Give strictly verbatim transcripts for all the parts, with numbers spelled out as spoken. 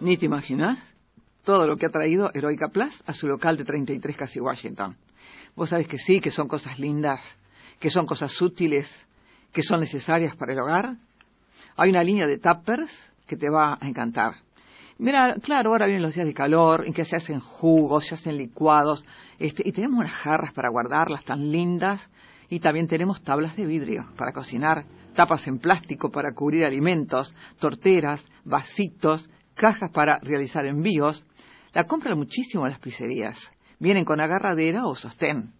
Ni te imaginas todo lo que ha traído Heroica Plus a su local de treinta y tres Casi Washington. Vos sabés que sí, que son cosas lindas, que son cosas útiles, que son necesarias para el hogar. Hay una línea de tuppers que te va a encantar. Mira, claro, ahora vienen los días de calor en que se hacen jugos, se hacen licuados, este, y tenemos unas jarras para guardarlas tan lindas, y también tenemos tablas de vidrio para cocinar, tapas en plástico para cubrir alimentos, torteras, vasitos, cajas para realizar envíos. La compran muchísimo en las pizzerías. Vienen con agarradera o sostén.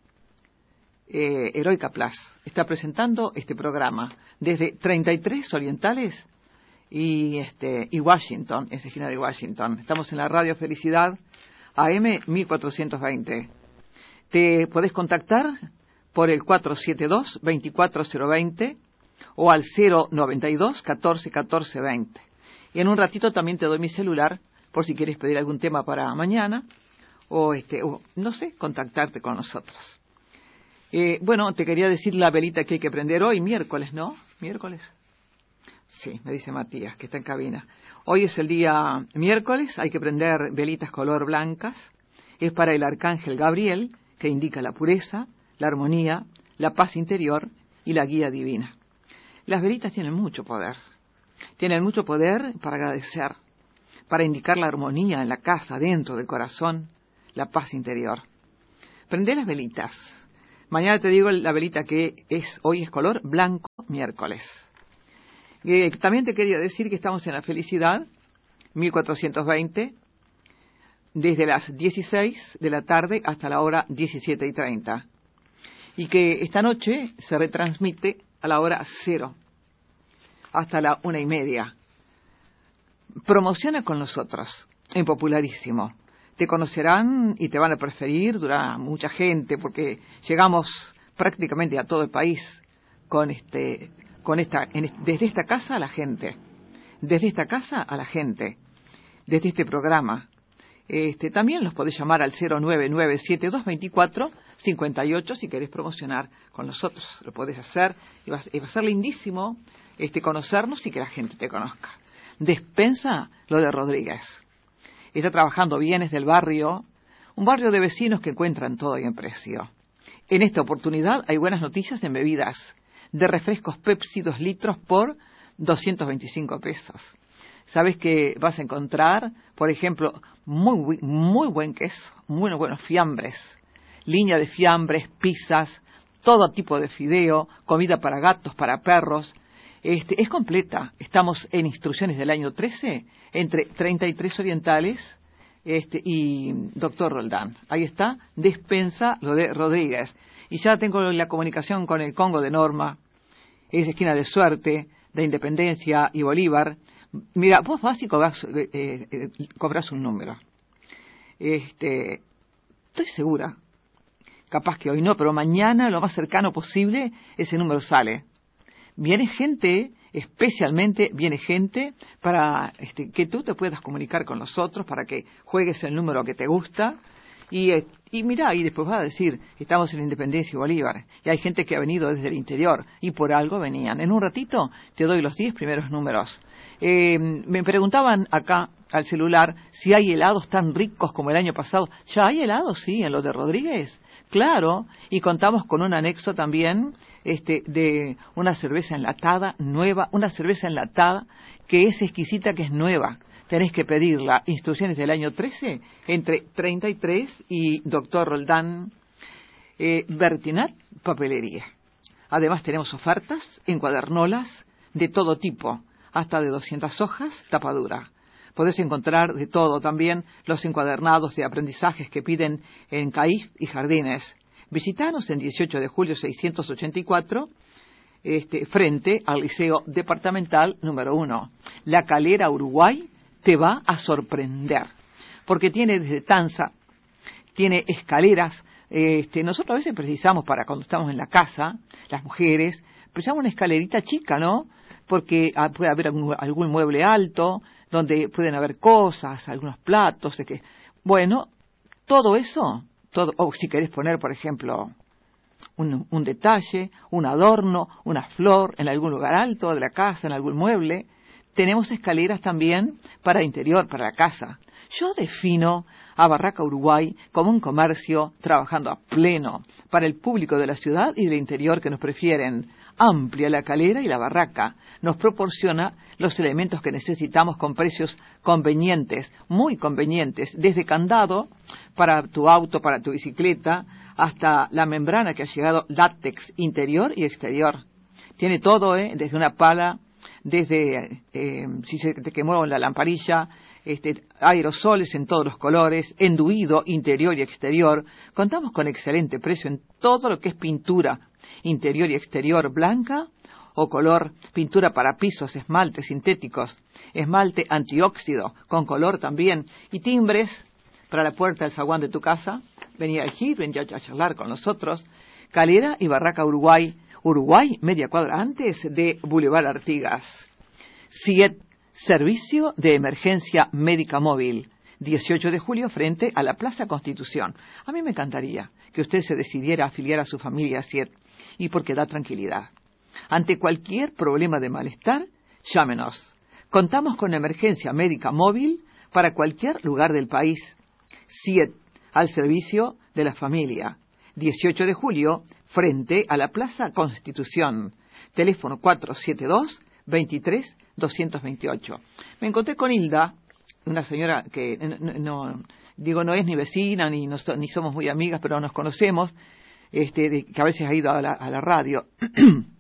Eh, Heroica Plus está presentando este programa desde treinta y tres Orientales y este y Washington, es esquina de Washington. Estamos en la Radio Felicidad A M mil cuatrocientos veinte. Te podés contactar por el cuatro siete dos, dos cuatro cero dos cero o al cero noventa y dos, catorce catorce veinte. Y en un ratito también te doy mi celular por si quieres pedir algún tema para mañana o este o, no sé, contactarte con nosotros. Eh, bueno, te quería decir la velita que hay que prender hoy, miércoles, ¿no? ¿Miércoles? Sí, me dice Matías, que está en cabina. Hoy es el día miércoles, hay que prender velitas color blancas. Es para el arcángel Gabriel, que indica la pureza, la armonía, la paz interior y la guía divina. Las velitas tienen mucho poder. Tienen mucho poder para agradecer, para indicar la armonía en la casa, dentro del corazón, la paz interior. Prende las velitas. Mañana te digo la velita que es hoy es color blanco, miércoles. Eh, también te quería decir que estamos en la Felicidad, mil cuatrocientos veinte, desde las dieciséis de la tarde hasta la hora diecisiete y treinta. Y que esta noche se retransmite a la hora cero, hasta la una y media. Promociona con nosotros, en Popularísimo. Te conocerán y te van a preferir, durante mucha gente, porque llegamos prácticamente a todo el país con este, con esta, en, desde esta casa a la gente, desde esta casa a la gente, desde este programa. Este, también los podés llamar al cero nueve nueve siete dos dos cuatro cinco ocho si querés promocionar con nosotros. Lo podés hacer y va, y va a ser lindísimo este, conocernos y que la gente te conozca. Despensa lo de Rodríguez. Está trabajando bienes del barrio, un barrio de vecinos que encuentran todo y en precio. En esta oportunidad hay buenas noticias en bebidas, de refrescos Pepsi dos litros por doscientos veinticinco pesos. Sabes que vas a encontrar, por ejemplo, muy muy buen queso, muy buenos fiambres, línea de fiambres, pizzas, todo tipo de fideo, comida para gatos, para perros. Este, es completa. Estamos en instrucciones del año trece, entre treinta y tres Orientales este, y Doctor Roldán. Ahí está, despensa lo de Rodríguez. Y ya tengo la comunicación con el Congo de Norma, es esquina de Suerte, de Independencia y Bolívar. Mira, vos vas y cobras, eh, eh, cobras un número. Este, estoy segura, capaz que hoy no, pero mañana, lo más cercano posible, ese número sale. Viene gente, especialmente viene gente para este, que tú te puedas comunicar con nosotros, para que juegues el número que te gusta. Y, eh, y mira, y después va a decir, estamos en Independencia y Bolívar. Y hay gente que ha venido desde el interior y por algo venían. En un ratito te doy los diez primeros números. Eh, me preguntaban acá al celular si hay helados tan ricos como el año pasado. ¿Ya hay helados? Sí, en los de Rodríguez. Claro, y contamos con un anexo también este, de una cerveza enlatada nueva, una cerveza enlatada que es exquisita, que es nueva. Tenés que pedirla. Instrucciones del año trece, entre treinta y tres y Doctor Roldán, eh, Bertinat, papelería. Además tenemos ofertas en cuadernolas de todo tipo, hasta de doscientas hojas, tapadura. Podés encontrar de todo también los encuadernados de aprendizajes que piden en C A I F y Jardines. Visitanos en dieciocho de julio seiscientos ochenta y cuatro, este, frente al Liceo Departamental número uno. La Calera, Uruguay, te va a sorprender, porque tiene desde tanza, tiene escaleras. Este, nosotros a veces precisamos, para cuando estamos en la casa, las mujeres, precisamos una escalerita chica, ¿no? Porque puede haber algún, algún mueble alto, donde pueden haber cosas, algunos platos, de que, bueno, todo eso, todo, o si querés poner, por ejemplo, un, un detalle, un adorno, una flor en algún lugar alto de la casa, en algún mueble, Tenemos escaleras también para interior, para la casa. Yo defino a Barraca Uruguay como un comercio trabajando a pleno para el público de la ciudad y del interior que nos prefieren. Amplia la calera y la barraca. Nos proporciona los elementos que necesitamos con precios convenientes, muy convenientes, desde candado para tu auto, para tu bicicleta, hasta la membrana que ha llegado látex interior y exterior. Tiene todo, ¿eh? Desde una pala, desde eh, si se te quemó la lamparilla, este, aerosoles en todos los colores, enduido interior y exterior. Contamos con excelente precio en todo lo que es pintura interior y exterior blanca o color, pintura para pisos, esmaltes sintéticos, esmalte antióxido con color también, y timbres para la puerta del zaguán de tu casa. Venía a elegir, venía a charlar con nosotros. Calera y Barraca Uruguay, Uruguay, media cuadra antes de Boulevard Artigas. S I E T, Servicio de Emergencia Médica Móvil, dieciocho de julio frente a la Plaza Constitución. A mí me encantaría que usted se decidiera a afiliar a su familia a S I E T, y porque da tranquilidad. Ante cualquier problema de malestar, llámenos. Contamos con emergencia médica móvil para cualquier lugar del país. S I E T, al servicio de la familia. dieciocho de julio, frente a la Plaza Constitución. Teléfono cuatro siete dos, veintitrés, doscientos veintiocho. Me encontré con Hilda, una señora que no, no digo no es ni vecina ni, no, ni somos muy amigas, pero nos conocemos, este, de, que a veces ha ido a la, a la radio.